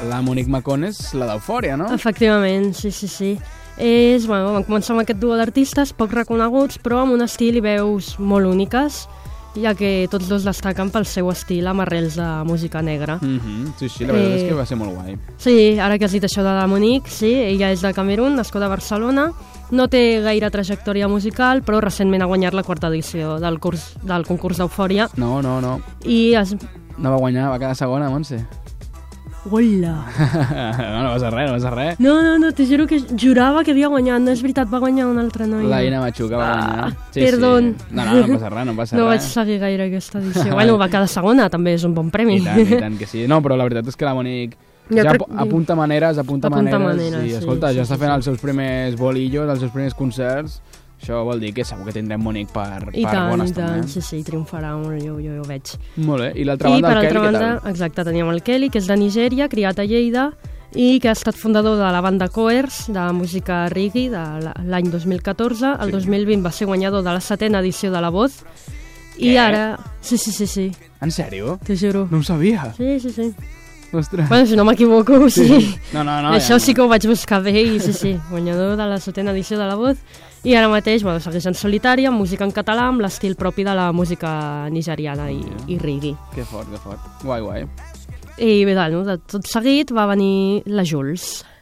La Monique Macon és la d'Eufòria, no? Efectivament, sí. Van començar amb aquest duo d'artistes poc reconeguts, però amb un estil i veus molt úniques, ja que tots dos destaquen pel seu estil amb arrels de música negra. Sí, la veritat és que va ser molt guai. Sí, ara que has dit això de la Monique, sí, ella és de Camerún, nascuda a Barcelona, no té gaire trajectòria musical, però recentment ha guanyat la 4ª edició del concurs d'Eufòria. No. No va guanyar, va quedar segona, Montse. Hola! No passa res. No, te juro que jurava que havia guanyat. No és veritat, va guanyar una altra noia. La Ina Machuca va guanyar. Perdón. No passa res. No vaig seguir gaire aquesta edició. Bueno, va quedar segona, també és un bon premi. I tant que sí. No, però la veritat és que la Monique ja apunta maneres. I escolta, ja està fent els seus primers bolillos, els seus primers concerts. Això vol dir que segur que tindrem Monique per bona estona. Sí, triomfarà molt, jo ho veig. Molt bé, i l'altra banda, el Kelly, què tal? Exacte, teníem el Kelly, que és de Nigèria, criat a Lleida, i que ha estat fundador de la banda Coers, de música reggae, de l'any 2014. El 2020 va ser guanyador de la 7ª edició de La Voz. I ara... Sí. En sèrio? T'ho juro. No ho sabia. Sí. Ostres. Bueno, si no m'equivoco, sí. No. Això sí que ho vaig buscar bé i sí, guanyador de la 7ª edició de La Voz. I ara mateix segueix en solitari, amb música en català, amb l'estil propi de la música nigeriana i reggae. Que fort. Guai. I bé, de tot seguit va venir la Jules.